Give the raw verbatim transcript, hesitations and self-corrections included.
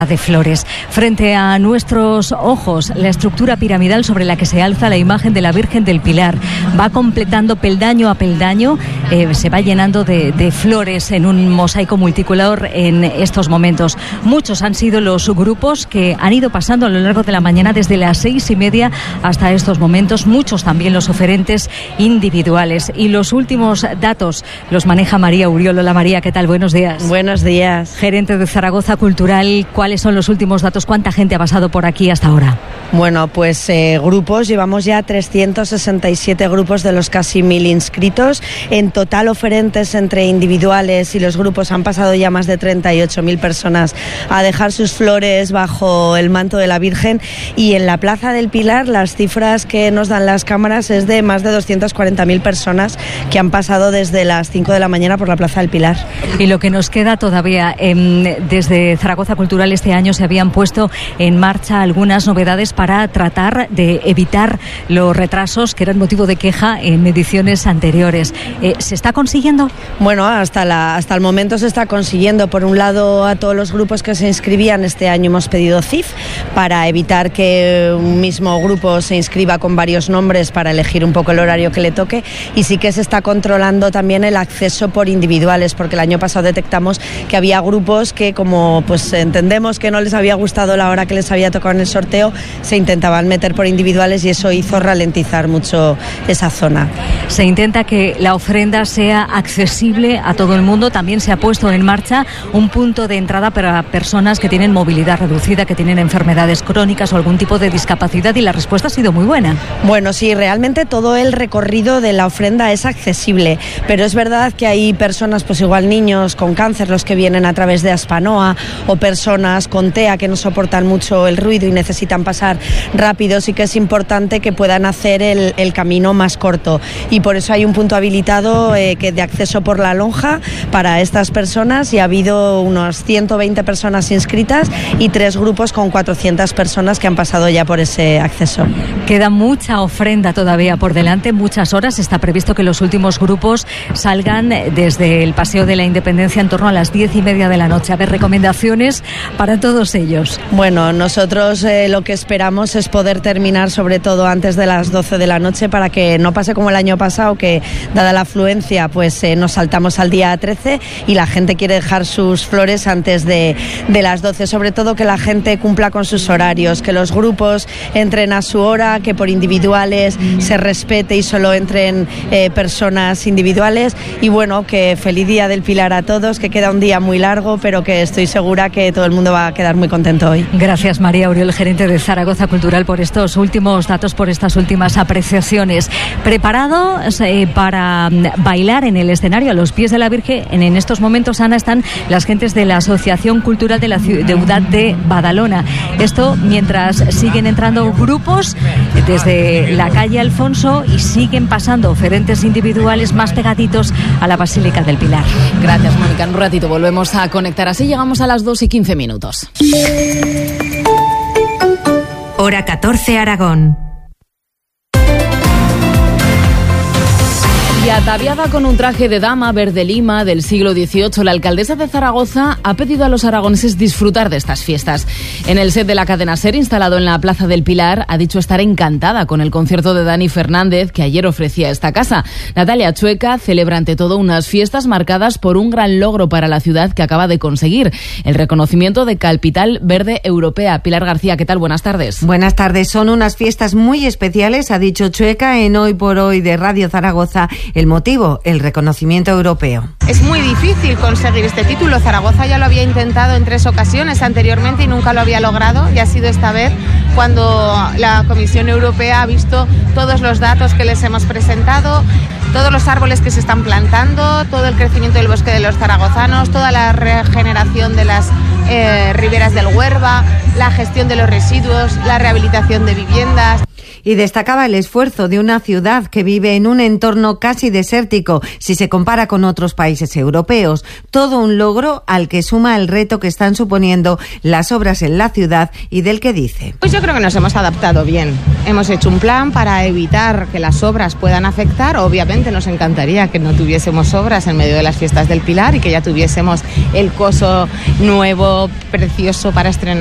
de flores. Frente a nuestros ojos, la estructura piramidal sobre la que se alza la imagen de la Virgen del Pilar va completando peldaño a peldaño, eh, se va llenando de, de flores en un mosaico multicolor en estos momentos. Muchos han sido los grupos que han ido pasando a lo largo de la mañana desde las seis y media hasta estos momentos, muchos también los oferentes individuales. Y los últimos datos los maneja María Uriol. Hola María, ¿qué tal? Buenos días. Buenos días. Gerente de Zaragoza Cultural, ¿cuál ¿cuáles son los últimos datos? ¿Cuánta gente ha pasado por aquí hasta ahora? Bueno, pues eh, grupos, llevamos ya trescientos sesenta y siete grupos de los casi mil inscritos. En total, oferentes entre individuales y los grupos han pasado ya más de treinta y ocho mil personas a dejar sus flores bajo el manto de la Virgen. Y en la Plaza del Pilar, las cifras que nos dan las cámaras es de más de doscientas cuarenta mil personas que han pasado desde las cinco de la mañana por la Plaza del Pilar. Y lo que nos queda todavía, eh, desde Zaragoza Cultural este año se habían puesto en marcha algunas novedades para tratar de evitar los retrasos que eran motivo de queja en ediciones anteriores. Eh, ¿Se está consiguiendo? Bueno, hasta, la, hasta el momento se está consiguiendo. Por un lado, a todos los grupos que se inscribían este año hemos pedido C I F para evitar que un mismo grupo se inscriba con varios nombres para elegir un poco el horario que le toque, y sí que se está controlando también el acceso por individuales, porque el año pasado detectamos que había grupos que, como pues entendemos que no les había gustado la hora que les había tocado en el sorteo, se intentaban meter por individuales y eso hizo ralentizar mucho esa zona. Se intenta que la ofrenda sea accesible a todo el mundo. También se ha puesto en marcha un punto de entrada para personas que tienen movilidad reducida, que tienen enfermedades crónicas o algún tipo de discapacidad, y la respuesta ha sido muy buena. Bueno, sí, realmente todo el recorrido de la ofrenda es accesible, pero es verdad que hay personas, pues igual niños con cáncer, los que vienen a través de Aspanoa, o personas con TEA que no soportan mucho el ruido y necesitan pasar rápido. Sí que es importante que puedan hacer el, el camino más corto, y por eso hay un punto habilitado eh, que de acceso por la lonja para estas personas, y ha habido unos ciento veinte personas inscritas y tres grupos con cuatrocientas personas que han pasado ya por ese acceso. Queda mucha ofrenda todavía por delante, muchas horas. Está previsto que los últimos grupos salgan desde el Paseo de la Independencia en torno a las diez y media de la noche. A ver, recomendaciones para todos ellos. Bueno, nosotros eh, lo que esperamos es poder terminar sobre todo antes de las doce de la noche, para que no pase como el año pasado, que dada la afluencia pues eh, nos saltamos al día trece y la gente quiere dejar sus flores antes de, de las doce. Sobre todo que la gente cumpla con sus horarios, que los grupos entren a su hora, que por individuales se respete y solo entren eh, personas individuales. Y bueno, que feliz Día del Pilar a todos, que queda un día muy largo, pero que estoy segura que todo el mundo va a quedar muy contento hoy. Gracias María Uriol, gerente de Zaragoza Cultural, por estos últimos datos, por estas últimas apreciaciones. ¿Preparado eh, para bailar en el escenario a los pies de la Virgen? En, en estos momentos, Ana, están las gentes de la Asociación Cultural de la Ciudad de Badalona. Esto mientras siguen entrando grupos desde la calle Alfonso y siguen pasando oferentes individuales más pegaditos a la Basílica del Pilar. Gracias, Mónica. En un ratito volvemos a conectar. Así llegamos a las dos y quince minutos. Hora catorce, Aragón. Y ataviada con un traje de dama verde lima del siglo dieciocho, la alcaldesa de Zaragoza ha pedido a los aragoneses disfrutar de estas fiestas. En el set de la cadena SER, instalado en la Plaza del Pilar, ha dicho estar encantada con el concierto de Dani Fernández que ayer ofrecía esta casa. Natalia Chueca celebra ante todo unas fiestas marcadas por un gran logro para la ciudad que acaba de conseguir, el reconocimiento de Capital Verde Europea. Pilar García, ¿qué tal? Buenas tardes. Buenas tardes. Son unas fiestas muy especiales, ha dicho Chueca en Hoy por Hoy de Radio Zaragoza. El motivo, el reconocimiento europeo. Es muy difícil conseguir este título. Zaragoza ya lo había intentado en tres ocasiones anteriormente y nunca lo había logrado, y ha sido esta vez cuando la Comisión Europea ha visto todos los datos que les hemos presentado, todos los árboles que se están plantando, todo el crecimiento del bosque de los zaragozanos, toda la regeneración de las eh, riberas del Huerva, la gestión de los residuos, la rehabilitación de viviendas. Y destacaba el esfuerzo de una ciudad que vive en un entorno casi desértico si se compara con otros países europeos. Todo un logro al que suma el reto que están suponiendo las obras en la ciudad y del que dice: Pues yo creo que nos hemos adaptado bien. Hemos hecho un plan para evitar que las obras puedan afectar. Obviamente nos encantaría que no tuviésemos obras en medio de las fiestas del Pilar y que ya tuviésemos el coso nuevo, precioso para estrenar